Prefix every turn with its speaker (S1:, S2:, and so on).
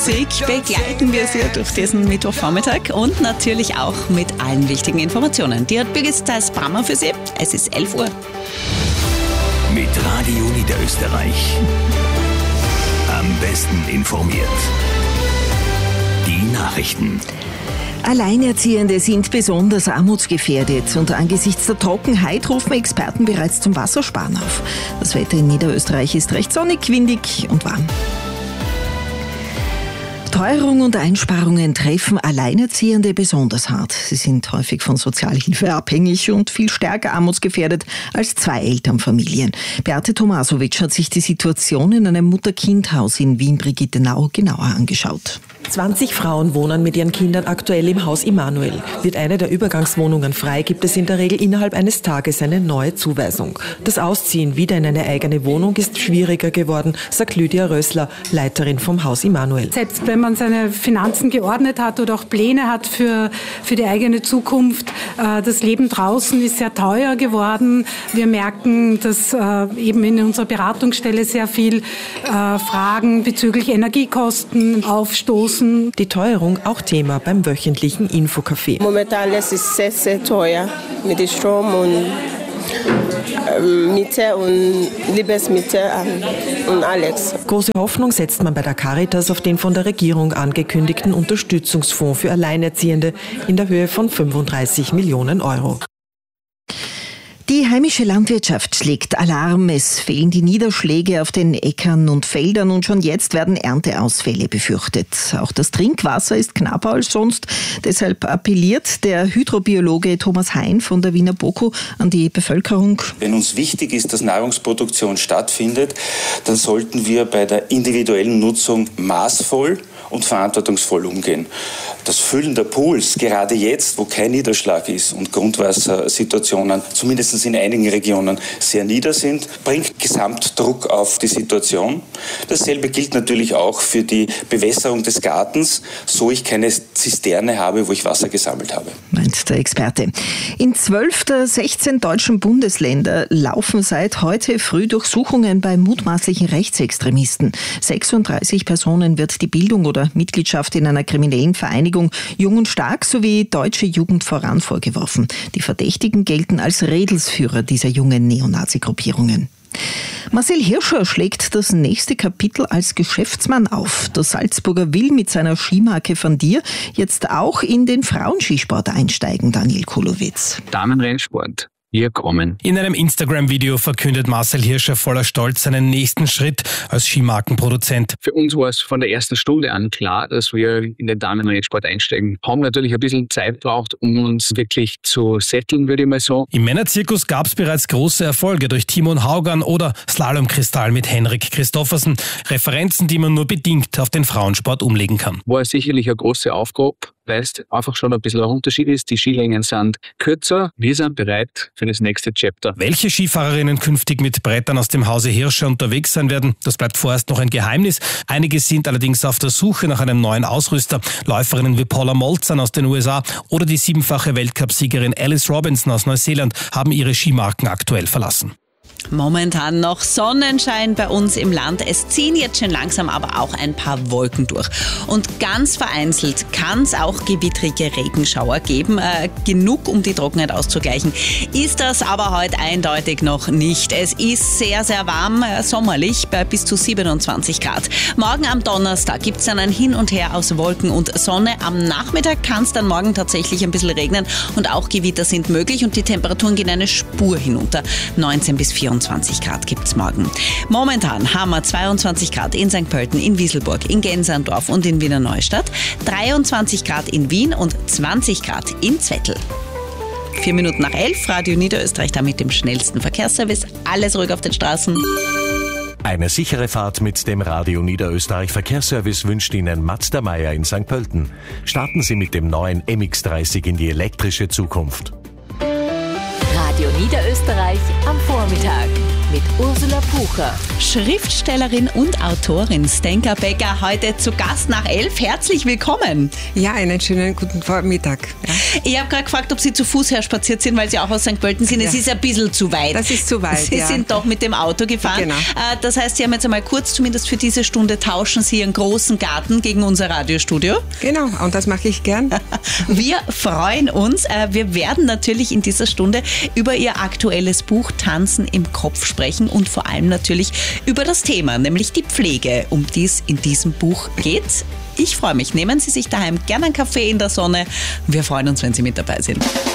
S1: Musik begleiten wir Sie durch diesen Mittwochvormittag und natürlich auch mit allen wichtigen Informationen. Die hat Birgit Theis-Brammer für Sie. Es ist 11 Uhr.
S2: Mit Radio Niederösterreich. Am besten informiert. Die Nachrichten.
S3: Alleinerziehende sind besonders armutsgefährdet und angesichts der Trockenheit rufen Experten bereits zum Wassersparen auf. Das Wetter in Niederösterreich ist recht sonnig, windig und warm. Teuerung und Einsparungen treffen Alleinerziehende besonders hart. Sie sind häufig von Sozialhilfe abhängig und viel stärker armutsgefährdet als Zwei-Eltern-Familien. Beate Tomasowitsch hat sich die Situation in einem Mutter-Kind-Haus in Wien-Brigittenau genauer angeschaut.
S4: 20 Frauen wohnen mit ihren Kindern aktuell im Haus Immanuel. Wird eine der Übergangswohnungen frei, gibt es in der Regel innerhalb eines Tages eine neue Zuweisung. Das Ausziehen wieder in eine eigene Wohnung ist schwieriger geworden, sagt Lydia Rössler, Leiterin vom Haus Immanuel.
S5: Selbst wenn man seine Finanzen geordnet hat oder auch Pläne hat für die eigene Zukunft, das Leben draußen ist sehr teuer geworden. Wir merken, dass eben in unserer Beratungsstelle sehr viel Fragen bezüglich Energiekosten aufstoßen.
S4: Die Teuerung auch Thema beim wöchentlichen Infocafé.
S6: Momentan alles ist sehr, sehr teuer mit dem Strom und Miete und Lebensmittel und alles.
S4: Große Hoffnung setzt man bei der Caritas auf den von der Regierung angekündigten Unterstützungsfonds für Alleinerziehende in der Höhe von 35 Millionen Euro.
S3: Die heimische Landwirtschaft schlägt Alarm. Es fehlen die Niederschläge auf den Äckern und Feldern und schon jetzt werden Ernteausfälle befürchtet. Auch das Trinkwasser ist knapper als sonst. Deshalb appelliert der Hydrobiologe Thomas Hein von der Wiener BOKU an die Bevölkerung.
S7: Wenn uns wichtig ist, dass Nahrungsproduktion stattfindet, dann sollten wir bei der individuellen Nutzung maßvoll und verantwortungsvoll umgehen. Das Füllen der Pools, gerade jetzt, wo kein Niederschlag ist und Grundwassersituationen, zumindest in einigen Regionen, sehr nieder sind, bringt Gesamtdruck auf die Situation. Dasselbe gilt natürlich auch für die Bewässerung des Gartens, so ich keine Zisterne habe, wo ich Wasser gesammelt habe.
S3: Meint der Experte. In 12 der 16 deutschen Bundesländer laufen seit heute früh Durchsuchungen bei mutmaßlichen Rechtsextremisten. 36 Personen wird die Bildung oder Mitgliedschaft in einer kriminellen Vereinigung Jung und Stark sowie Deutsche Jugend voran vorgeworfen. Die Verdächtigen gelten als Rädelsführer dieser jungen Neonazi-Gruppierungen. Marcel Hirscher schlägt das nächste Kapitel als Geschäftsmann auf. Der Salzburger will mit seiner Skimarke Van Dir jetzt auch in den Frauenskisport einsteigen, Daniel Kulowitz.
S8: Damenrennsport. Wir kommen.
S9: In einem Instagram-Video verkündet Marcel Hirscher voller Stolz seinen nächsten Schritt als Skimarkenproduzent.
S8: Für uns war es von der ersten Stunde an klar, dass wir in den Damenrennsport einsteigen. Haben natürlich ein bisschen Zeit gebraucht, um uns wirklich zu setteln, würde ich mal sagen.
S9: Im Männerzirkus gab es bereits große Erfolge durch Timon Haugan oder Slalomkristall mit Henrik Christoffersen. Referenzen, die man nur bedingt auf den Frauensport umlegen kann.
S8: War sicherlich eine große Aufgabe, weil es einfach schon ein bisschen ein Unterschied ist. Die Skilängen sind kürzer. Wir sind bereit für das nächste Chapter.
S9: Welche Skifahrerinnen künftig mit Brettern aus dem Hause Hirscher unterwegs sein werden, das bleibt vorerst noch ein Geheimnis. Einige sind allerdings auf der Suche nach einem neuen Ausrüster. Läuferinnen wie Paula Molzan aus den USA oder die 7-fache Weltcupsiegerin Alice Robinson aus Neuseeland haben ihre Skimarken aktuell verlassen.
S1: Momentan noch Sonnenschein bei uns im Land. Es ziehen jetzt schon langsam aber auch ein paar Wolken durch. Und ganz vereinzelt kann es auch gewittrige Regenschauer geben. Genug, um die Trockenheit auszugleichen. Ist das aber heute eindeutig noch nicht. Es ist sehr, sehr warm, sommerlich bei bis zu 27 Grad. Morgen am Donnerstag gibt es dann ein Hin und Her aus Wolken und Sonne. Am Nachmittag kann es dann morgen tatsächlich ein bisschen regnen und auch Gewitter sind möglich und die Temperaturen gehen eine Spur hinunter. 19 bis 24 Grad gibt es morgen. Momentan haben wir 22 Grad in St. Pölten, in Wieselburg, in Gensandorf und in Wiener Neustadt, 23 Grad in Wien und 20 Grad in Zwettl. 4 Minuten nach 11, Radio Niederösterreich da mit dem schnellsten Verkehrsservice. Alles ruhig auf den Straßen.
S2: Eine sichere Fahrt mit dem Radio Niederösterreich Verkehrsservice wünscht Ihnen Mazda Meier in St. Pölten. Starten Sie mit dem neuen MX-30 in die elektrische Zukunft.
S10: Radio Niederösterreich am Vormittag. mit Ursula Pucher.
S1: Schriftstellerin und Autorin Stenka Becker heute zu Gast nach 11. Herzlich willkommen.
S11: Ja, einen schönen guten Vormittag. Ja.
S1: Ich habe gerade gefragt, ob Sie zu Fuß herspaziert sind, weil Sie auch aus St. Pölten sind. Ja. Es ist ein bisschen zu weit.
S11: Das ist zu weit,
S1: Sie sind doch mit dem Auto gefahren.
S11: Genau.
S1: Das heißt, Sie haben jetzt einmal kurz, zumindest für diese Stunde, tauschen Sie Ihren großen Garten gegen unser Radiostudio.
S11: Genau, und das mache ich gern.
S1: Wir freuen uns. Wir werden natürlich in dieser Stunde über Ihr aktuelles Buch Tanzen im Kopf sprechen und vor allem natürlich über das Thema, nämlich die Pflege, um die es in diesem Buch geht. Ich freue mich. Nehmen Sie sich daheim gerne einen Kaffee in der Sonne. Wir freuen uns, wenn Sie mit dabei sind.